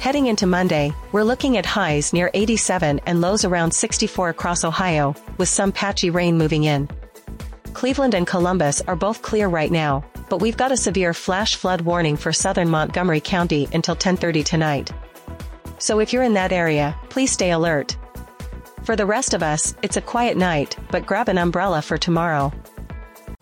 Heading into Monday, we're looking at highs near 87 and lows around 64 across Ohio, with some patchy rain moving in. Cleveland and Columbus are both clear right now, but we've got a severe flash flood warning for southern Montgomery County until 10:30 tonight. So if you're in that area, please stay alert. For the rest of us, it's a quiet night, but grab an umbrella for tomorrow.